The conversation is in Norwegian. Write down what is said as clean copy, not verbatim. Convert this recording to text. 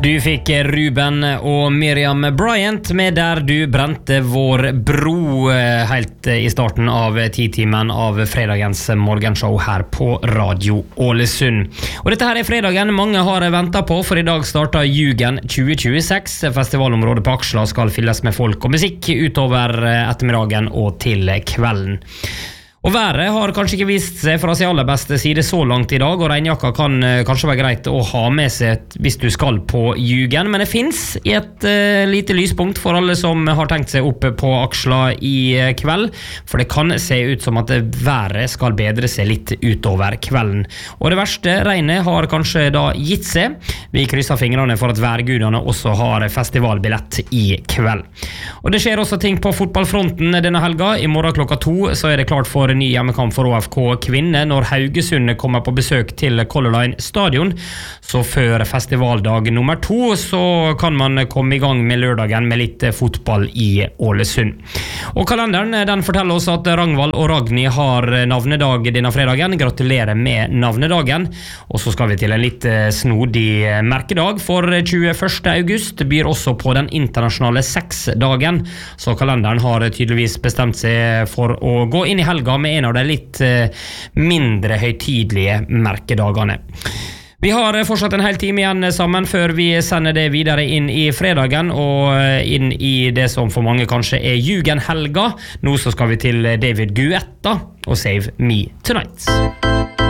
Du fikk Ruben og Miriam Bryant med Der du brente vår bro helt i starten av 10-timen av fredagens morgenshow her på Radio Ålesund. Og dette her er fredagen mange har ventet på, for i dag starter Ljugen 2026. Festivalområdet på Aksla skal fylles med folk og musikk utover ettermiddagen og til kvelden. Og været har kanskje ikke vist seg fra sin aller beste side så langt i dag, og regnjakka kan kanskje være greit å ha med seg hvis du skal på Ljugen, men det finnes et lite lyspunkt for alle som har tenkt seg oppe på Aksla i kveld, for det kan se ut som at været skal bedre seg litt utover kvelden. Og det verste regnet har kanskje da gitt seg. Vi krysser fingrene for at værgudene også har festivalbillett i kveld. Og det skjer også ting på fotballfronten denne helga. I morgen klokka 2 så er det klart for ny hjemmekamp for ÅFK kvinner når Haugesund kommer på besøk til Color Line stadion. Så før festivaldag nummer 2 så kan man komme i gang med lørdagen med litt fotball i Ålesund. Og kalenderen den forteller oss at Ragnvald og Ragni har navnedag denne fredagen. Gratulerer med navnedagen. Og så skal vi til en litt snodig merkedag, for 21. august byr også på den internasjonale sexdagen. Så kalenderen har tydeligvis bestemt seg for å gå inn i helga med en av de litt mindre høytidelige merkedagene. Vi har fortsatt en hel time igjen sammen før vi sender det videre inn i fredagen og inn i det som for mange kanskje er Ljugenhelga. Nå så skal vi til David Guetta og Save Me Tonight.